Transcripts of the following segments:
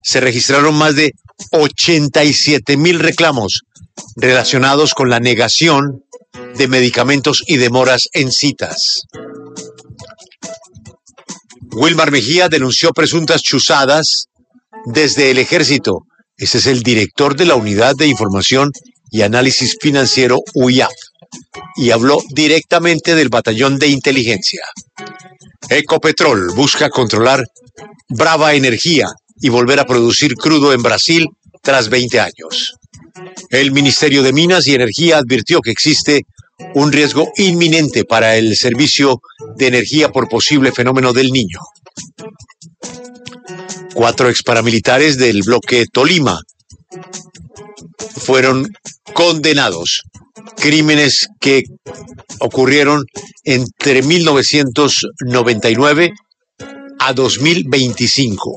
se registraron más de 87,000 reclamos relacionados con la negación de medicamentos y demoras en citas. Wilmar Mejía denunció presuntas chuzadas desde el Ejército. Ese es el director de la Unidad de Información y Análisis Financiero, UIAF, y habló directamente del Batallón de Inteligencia. Ecopetrol busca controlar Brava Energía y volver a producir crudo en Brasil tras 20 años. El Ministerio de Minas y Energía advirtió que existe un riesgo inminente para el servicio de energía por posible fenómeno del Niño. 4 exparamilitares del bloque Tolima fueron condenados. Crímenes que ocurrieron entre 1999 a 2025.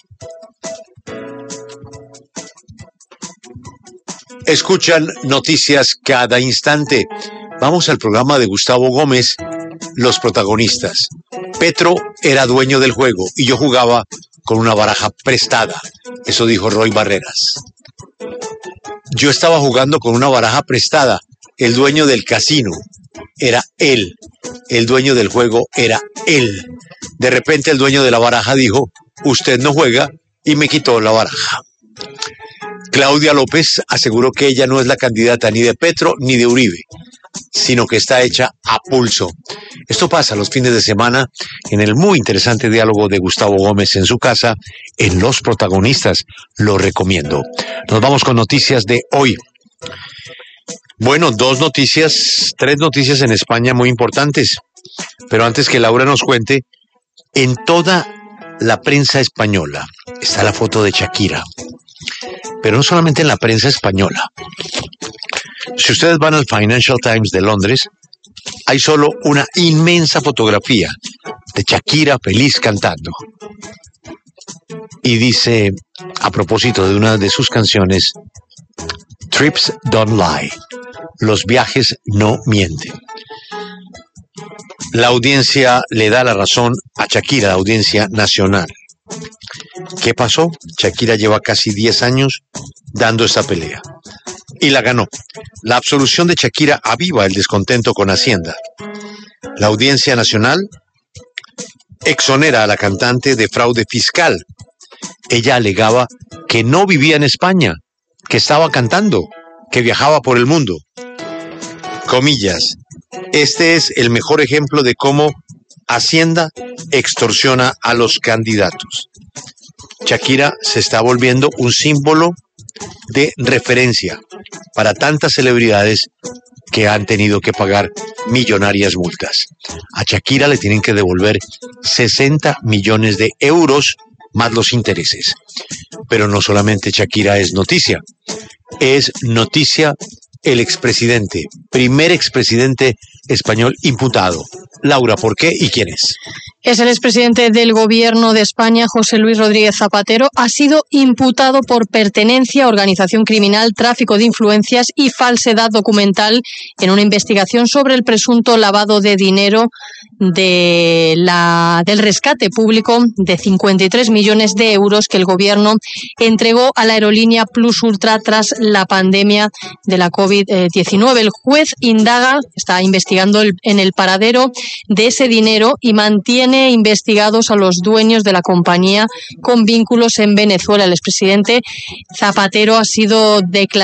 Escuchan noticias cada instante. Vamos al programa de Gustavo Gómez, Los protagonistas. Petro era dueño del juego y yo jugaba con una baraja prestada. Eso dijo Roy Barreras. Yo estaba jugando con una baraja prestada. El dueño del casino era él. El dueño del juego era él. De repente el dueño de la baraja dijo, usted no juega, y me quitó la baraja. Claudia López aseguró que ella no es la candidata ni de Petro ni de Uribe, sino que está hecha a pulso. Esto pasa los fines de semana en el muy interesante diálogo de Gustavo Gómez en su casa, en Los Protagonistas. Lo recomiendo. Nos vamos con noticias de hoy. Bueno, 3 noticias en España muy importantes. Pero antes que Laura nos cuente, en toda la prensa española está la foto de Shakira. Pero no solamente en la prensa española. Si ustedes van al Financial Times de Londres, hay solo una inmensa fotografía de Shakira feliz cantando. Y dice, a propósito de una de sus canciones, Trips don't lie. Los viajes no mienten. La audiencia le da la razón a Shakira, la audiencia nacional. ¿Qué pasó? Shakira lleva casi 10 años dando esta pelea. Y la ganó. La absolución de Shakira aviva el descontento con Hacienda. La Audiencia Nacional exonera a la cantante de fraude fiscal. Ella alegaba que no vivía en España, que estaba cantando, que viajaba por el mundo. Comillas. Este es el mejor ejemplo de cómo Hacienda extorsiona a los candidatos. Shakira se está volviendo un símbolo de referencia para tantas celebridades que han tenido que pagar millonarias multas. A Shakira le tienen que devolver 60 millones de euros más los intereses. Pero no solamente Shakira es noticia el expresidente, primer expresidente español imputado. Laura, ¿por qué y quién es? Es el expresidente del Gobierno de España, José Luis Rodríguez Zapatero. Ha sido imputado por pertenencia a organización criminal, tráfico de influencias y falsedad documental en una investigación sobre el presunto lavado de dinero del rescate público de 53 millones de euros que el Gobierno entregó a la aerolínea Plus Ultra tras la pandemia de la COVID-19. El juez está investigando en el paradero de ese dinero y mantiene investigados a los dueños de la compañía con vínculos en Venezuela. El expresidente Zapatero ha sido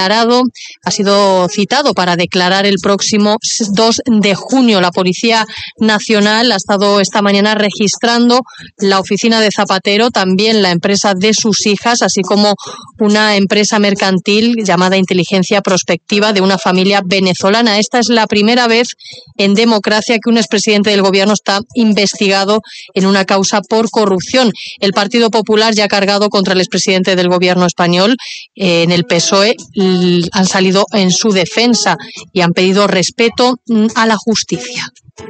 citado para declarar el próximo 2 de junio. La Policía Nacional ha estado esta mañana registrando la oficina de Zapatero, también la empresa de sus hijas, así como una empresa mercantil llamada Inteligencia Prospectiva de una familia venezolana. Esta es la primera vez en democracia que un expresidente del Gobierno está investigado en una causa por corrupción. El Partido Popular ya ha cargado contra el expresidente del Gobierno español. En el PSOE han salido en su defensa y han pedido respeto a la justicia.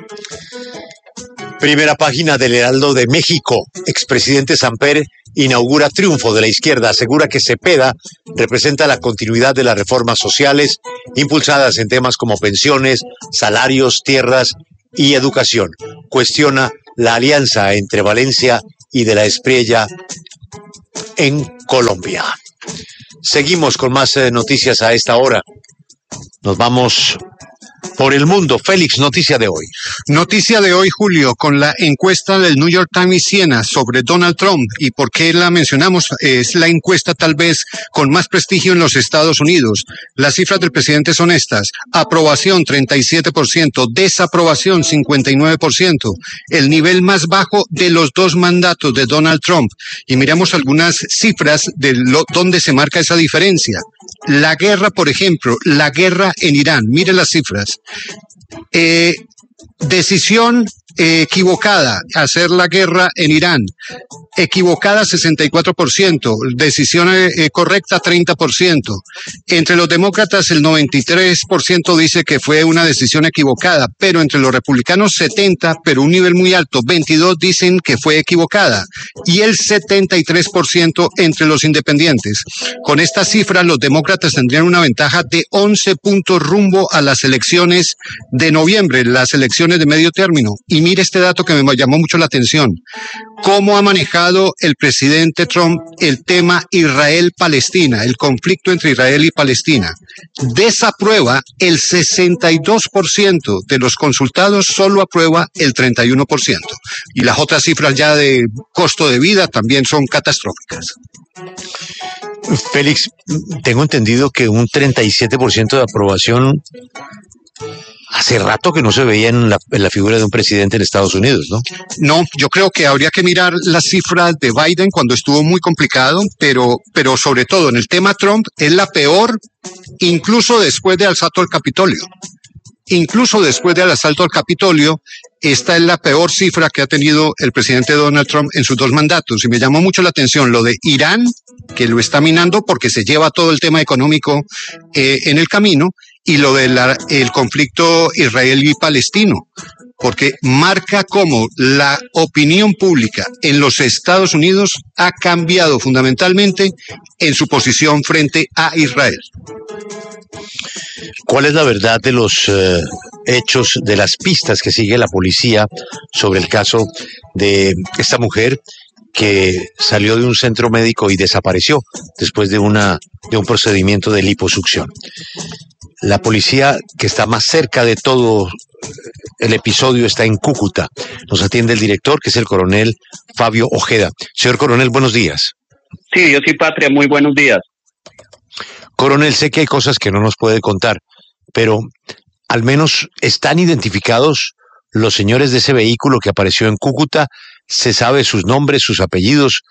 Primera página del Heraldo de México. Expresidente Samper inaugura triunfo de la izquierda. Asegura que Cepeda representa la continuidad de las reformas sociales impulsadas en temas como pensiones, salarios, tierras y educación. Cuestiona la alianza entre Valencia y de la Espriella en Colombia. Seguimos con más noticias a esta hora. Nos vamos por el mundo. Félix, noticia de hoy. Noticia de hoy, Julio, con la encuesta del New York Times y Siena sobre Donald Trump. ¿Y por qué la mencionamos? Es la encuesta tal vez con más prestigio en los Estados Unidos. Las cifras del presidente son estas: aprobación 37%, desaprobación 59%, el nivel más bajo de los dos mandatos de Donald Trump. Y miramos algunas cifras de donde se marca esa diferencia. La guerra, por ejemplo, la guerra en Irán. Mire las cifras. Decisión equivocada, hacer la guerra en Irán. Equivocada 64%, decisión correcta 30%. Entre los demócratas el 93% dice que fue una decisión equivocada, pero entre los republicanos 70%, pero un nivel muy alto, 22% dicen que fue equivocada, y el 73% entre los independientes. Con esta cifra los demócratas tendrían una ventaja de 11 puntos rumbo a las elecciones de noviembre, las elecciones de medio término. Y mire este dato que me llamó mucho la atención. ¿Cómo ha manejado el presidente Trump el tema Israel-Palestina, el conflicto entre Israel y Palestina? Desaprueba el 62% de los consultados, solo aprueba el 31%. Y las otras cifras ya de costo de vida también son catastróficas. Félix, tengo entendido que un 37% de aprobación hace rato que no se veía en la figura de un presidente en Estados Unidos, ¿no? No, yo creo que habría que mirar las cifras de Biden cuando estuvo muy complicado, pero sobre todo en el tema Trump es la peor, incluso después del asalto al Capitolio. Incluso después del asalto al Capitolio, esta es la peor cifra que ha tenido el presidente Donald Trump en sus dos mandatos. Y me llamó mucho la atención lo de Irán, que lo está minando porque se lleva todo el tema económico en el camino, y lo del conflicto israelí-palestino, porque marca cómo la opinión pública en los Estados Unidos ha cambiado fundamentalmente en su posición frente a Israel. ¿Cuál es la verdad de los hechos, de las pistas que sigue la policía sobre el caso de esta mujer que salió de un centro médico y desapareció después de un procedimiento de liposucción? La policía que está más cerca de todo el episodio está en Cúcuta. Nos atiende el director, que es el coronel Fabio Ojeda. Señor coronel, buenos días. Sí, Dios y patria, muy buenos días. Coronel, sé que hay cosas que no nos puede contar, pero al menos están identificados los señores de ese vehículo que apareció en Cúcuta. ¿Se sabe sus nombres, sus apellidos,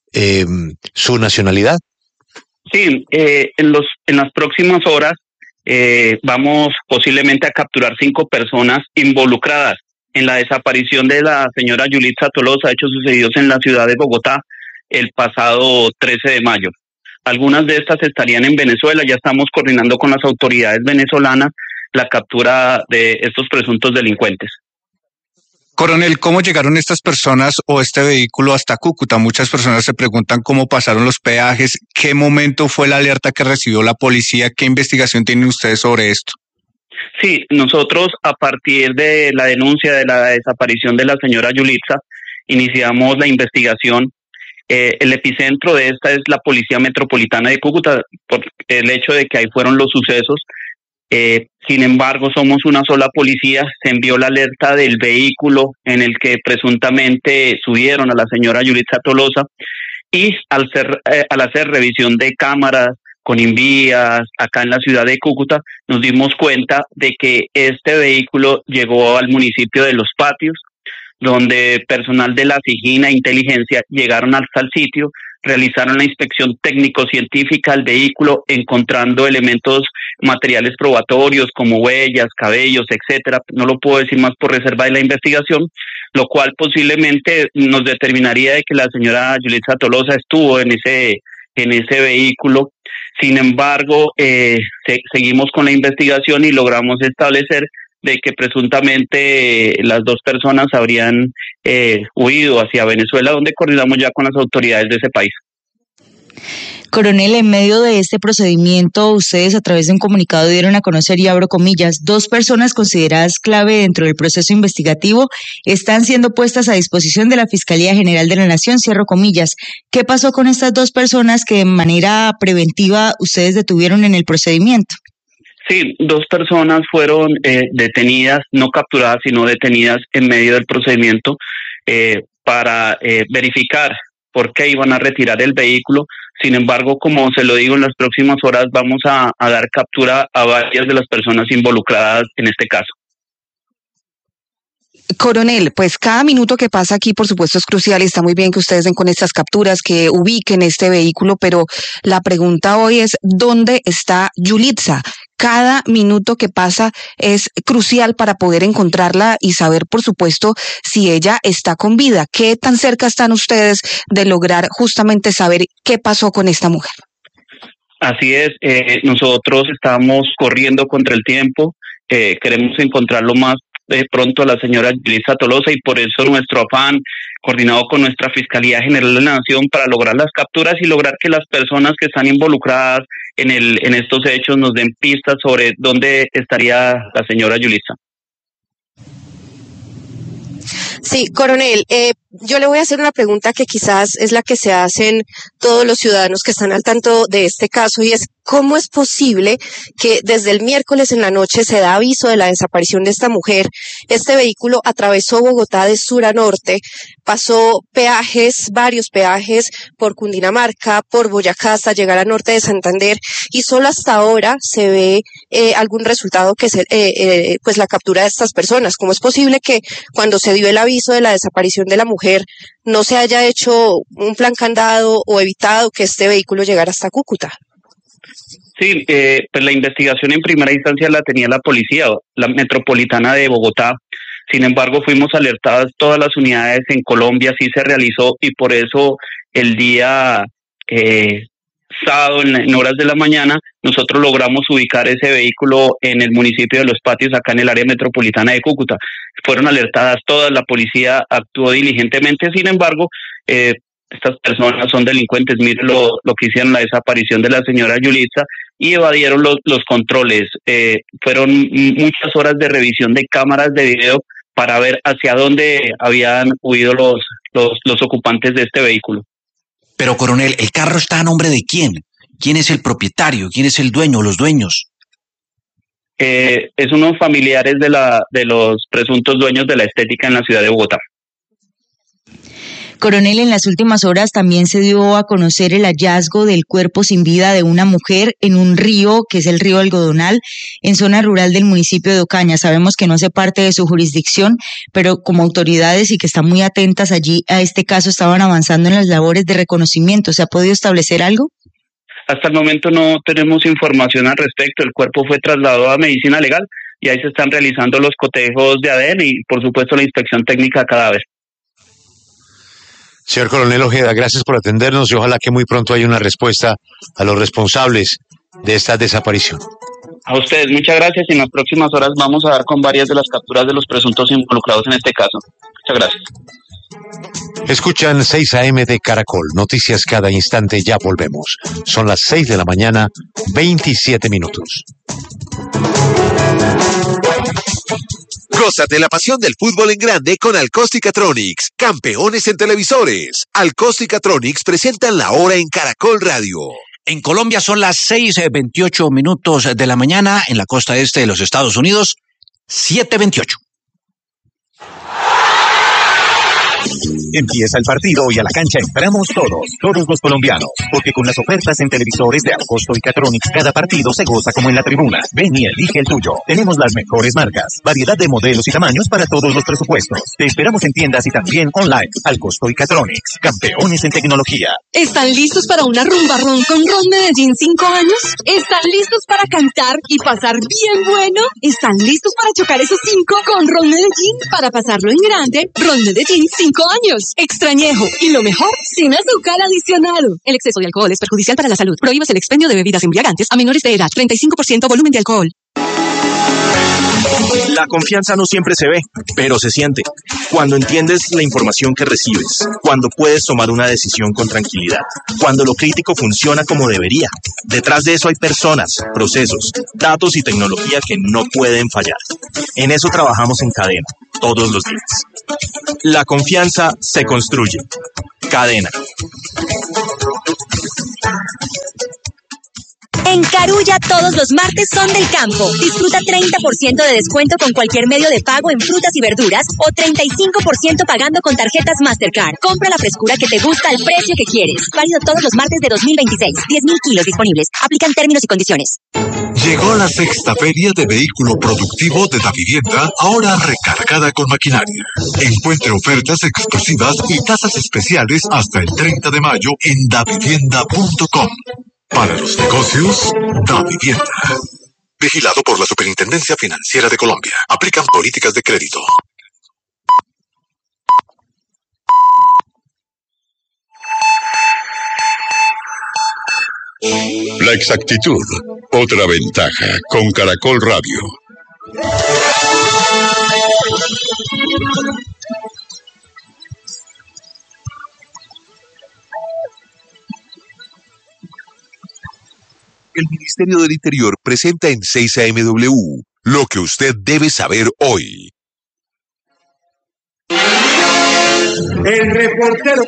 su nacionalidad? Sí, en las próximas horas vamos posiblemente a capturar 5 personas involucradas en la desaparición de la señora Yulitza Tolosa, hechos sucedidos en la ciudad de Bogotá el pasado 13 de mayo. Algunas de estas estarían en Venezuela. Ya estamos coordinando con las autoridades venezolanas la captura de estos presuntos delincuentes. Coronel, ¿cómo llegaron estas personas o este vehículo hasta Cúcuta? Muchas personas se preguntan cómo pasaron los peajes, qué momento fue la alerta que recibió la policía, qué investigación tienen ustedes sobre esto. Sí, nosotros a partir de la denuncia de la desaparición de la señora Yulitza, iniciamos la investigación. El epicentro de esta es la Policía Metropolitana de Cúcuta, por el hecho de que ahí fueron los sucesos. Sin embargo, somos una sola policía. Se envió la alerta del vehículo en el que presuntamente subieron a la señora Yulitza Tolosa, y al hacer revisión de cámaras con invías acá en la ciudad de Cúcuta, nos dimos cuenta de que este vehículo llegó al municipio de Los Patios, donde personal de la SIGINA e Inteligencia llegaron hasta el sitio, realizaron la inspección técnico-científica al vehículo, encontrando elementos materiales probatorios como huellas, cabellos, etcétera. No lo puedo decir más por reserva de la investigación, lo cual posiblemente nos determinaría de que la señora Yulitza Tolosa estuvo en ese vehículo. Sin embargo, seguimos con la investigación y logramos establecer de que presuntamente las 2 personas habrían huido hacia Venezuela, donde coordinamos ya con las autoridades de ese país. Coronel, en medio de este procedimiento, ustedes a través de un comunicado dieron a conocer, y abro comillas, 2 personas consideradas clave dentro del proceso investigativo están siendo puestas a disposición de la Fiscalía General de la Nación, cierro comillas. ¿Qué pasó con estas 2 personas que de manera preventiva ustedes detuvieron en el procedimiento? Sí, 2 personas fueron detenidas, no capturadas, sino detenidas en medio del procedimiento para verificar por qué iban a retirar el vehículo. Sin embargo, como se lo digo, en las próximas horas vamos a dar captura a varias de las personas involucradas en este caso. Coronel, pues cada minuto que pasa aquí, por supuesto, es crucial y está muy bien que ustedes den con estas capturas, que ubiquen este vehículo, pero la pregunta hoy es, ¿dónde está Yulitza? Cada minuto que pasa es crucial para poder encontrarla y saber, por supuesto, si ella está con vida. ¿Qué tan cerca están ustedes de lograr justamente saber qué pasó con esta mujer? Así es, nosotros estamos corriendo contra el tiempo, queremos encontrar lo más pronto a la señora Yulitza Tolosa, y por eso nuestro afán, coordinado con nuestra Fiscalía General de la Nación, para lograr las capturas y lograr que las personas que están involucradas en estos hechos nos den pistas sobre dónde estaría la señora Yulitza. Sí, coronel, yo le voy a hacer una pregunta que quizás es la que se hacen todos los ciudadanos que están al tanto de este caso, y es ¿cómo es posible que desde el miércoles en la noche se da aviso de la desaparición de esta mujer? Este vehículo atravesó Bogotá de sur a norte, pasó peajes, varios peajes por Cundinamarca, por Boyacá hasta llegar al norte de Santander, y solo hasta ahora se ve algún resultado que es pues la captura de estas personas. ¿Cómo es posible que cuando se dio el aviso de la desaparición de la mujer no se haya hecho un plan candado o evitado que este vehículo llegara hasta Cúcuta? Sí, pues la investigación en primera instancia la tenía la policía, la metropolitana de Bogotá. Sin embargo, fuimos alertadas todas las unidades en Colombia, sí se realizó, y por eso el día sábado en horas de la mañana nosotros logramos ubicar ese vehículo en el municipio de Los Patios, acá en el área metropolitana de Cúcuta. Fueron alertadas todas, la policía actuó diligentemente. Sin embargo, estas personas son delincuentes. Miren lo que hicieron, la desaparición de la señora Yulitza, y evadieron los controles. Fueron muchas horas de revisión de cámaras de video para ver hacia dónde habían huido los ocupantes de este vehículo. Pero, coronel, ¿el carro está a nombre de quién? ¿Quién es el propietario? ¿Quién es el dueño o los dueños? Es unos familiares de los presuntos dueños de la estética en la ciudad de Bogotá. Coronel, en las últimas horas también se dio a conocer el hallazgo del cuerpo sin vida de una mujer en un río, que es el río Algodonal, en zona rural del municipio de Ocaña. Sabemos que no hace parte de su jurisdicción, pero como autoridades y que están muy atentas allí a este caso, estaban avanzando en las labores de reconocimiento. ¿Se ha podido establecer algo? Hasta el momento no tenemos información al respecto. El cuerpo fue trasladado a medicina legal y ahí se están realizando los cotejos de ADN y, por supuesto, la inspección técnica a cadáver. Señor Coronel Ojeda, gracias por atendernos y ojalá que muy pronto haya una respuesta a los responsables de esta desaparición. A ustedes, muchas gracias, y en las próximas horas vamos a dar con varias de las capturas de los presuntos involucrados en este caso. Muchas gracias. Escuchan 6 AM de Caracol, noticias cada instante, ya volvemos. Son las 6 de la mañana, 27 minutos. Gózate la pasión del fútbol en grande con Alcosticatronics, campeones en televisores. Alcosticatronics presentan la hora en Caracol Radio. En Colombia son las 6:28 minutos de la mañana, en la costa este de los Estados Unidos, 7:28. Empieza el partido y a la cancha entramos todos los colombianos, porque con las ofertas en televisores de Alcosto y Catronics, cada partido se goza como en la tribuna. Ven y elige el tuyo. Tenemos las mejores marcas, variedad de modelos y tamaños para todos los presupuestos. Te esperamos en tiendas y también online. Alcosto y Catronics, campeones en tecnología. ¿Están listos para una rumba ron con Ron Medellín 5 años? ¿Están listos para cantar y pasar bien bueno? ¿Están listos para chocar esos 5 con Ron Medellín para pasarlo en grande? Ron Medellín 5 años. Extrañejo. Y lo mejor, sin azúcar adicionado. El exceso de alcohol es perjudicial para la salud. Prohíbas el expendio de bebidas embriagantes a menores de edad. 35% volumen de alcohol. La confianza no siempre se ve, pero se siente. Cuando entiendes la información que recibes, cuando puedes tomar una decisión con tranquilidad, cuando lo crítico funciona como debería. Detrás de eso hay personas, procesos, datos y tecnología que no pueden fallar. En eso trabajamos en Cadena, todos los días. La confianza se construye. Cadena. En Carulla todos los martes son del campo. Disfruta 30% de descuento con cualquier medio de pago en frutas y verduras o 35% pagando con tarjetas Mastercard. Compra la frescura que te gusta al precio que quieres. Válido todos los martes de 2026. 10.000 kilos disponibles. Aplican términos y condiciones. Llegó la sexta feria de vehículo productivo de Davivienda, ahora recargada con maquinaria. Encuentre ofertas exclusivas y tasas especiales hasta el 30 de mayo en davivienda.com. Para los negocios, Davivienda. Vigilado por la Superintendencia Financiera de Colombia. Aplican políticas de crédito. La exactitud, otra ventaja con Caracol Radio. El Ministerio del Interior presenta en 6 AMW lo que usted debe saber hoy. El reportero